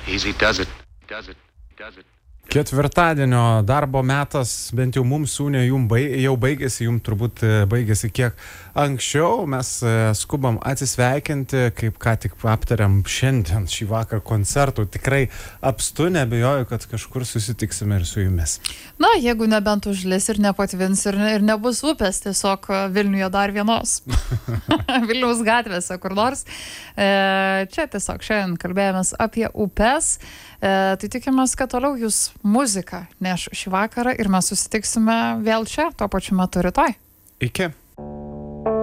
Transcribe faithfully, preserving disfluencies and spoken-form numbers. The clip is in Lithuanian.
Easy does it. Does it. Does it. Ketvirtadienio darbo metas, bent jau mums sūnė, jum baig, jau baigėsi, jum turbūt baigėsi kiek anksčiau. Mes skubam atsisveikinti, kaip ką tik aptariam šiandien šį vakar koncertų. Tikrai apstu, nebejoju, kad kažkur susitiksime ir su jumis. Na, jeigu nebent užlis ir nepatvins ir, ir nebus upės, tiesiog Vilniuje dar vienos. Vilniaus gatvėse, kur nors. E, čia tiesiog šiandien kalbėjomės apie upes. E, tai tikimės, kad toliau jūs muziką neš šį vakarą ir mes susitiksime vėl čia, tuo pačiu metu rytoj. Iki.